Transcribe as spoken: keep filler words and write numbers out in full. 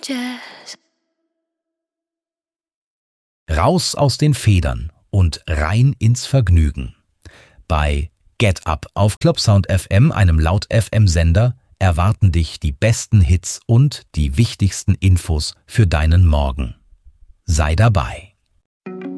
Jazz. Raus aus den Federn und rein ins Vergnügen. Bei Get Up auf Clubsound F M, einem Laut-F M-Sender, erwarten dich die besten Hits und die wichtigsten Infos für deinen Morgen. Sei dabei.